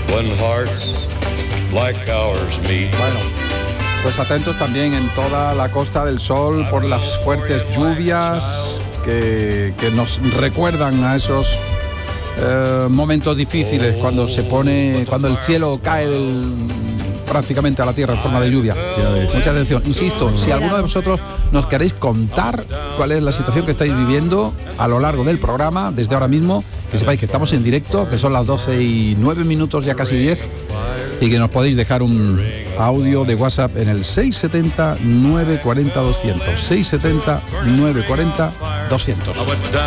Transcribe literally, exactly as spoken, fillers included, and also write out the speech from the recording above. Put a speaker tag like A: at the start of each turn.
A: when hearts like ours meet.
B: Bueno, pues atentos también en toda la Costa del Sol por las fuertes lluvias que, que nos recuerdan a esos eh, momentos difíciles cuando se pone, cuando el cielo cae del, prácticamente a la tierra en forma de lluvia. Mucha atención. Insisto, si alguno de vosotros nos queréis contar cuál es la situación que estáis viviendo a lo largo del programa, desde ahora mismo, que sepáis que estamos en directo, que son las doce y nueve minutos, ya casi diez, y que nos podéis dejar un audio de WhatsApp en el seis setenta, nueve cuarenta, doscientos. seis setenta, nueve cuarenta, doscientos.